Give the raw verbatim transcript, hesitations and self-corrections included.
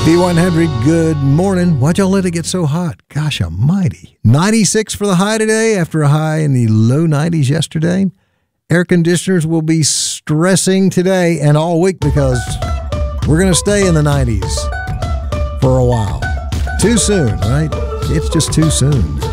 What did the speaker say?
B one hundred, good morning. Why'd y'all let it get so hot? Gosh almighty. ninety-six for the high today after a high in the low nineties yesterday. Air conditioners will be stressing today and all week because we're going to stay in the nineties for a while. Too soon, right? It's just too soon.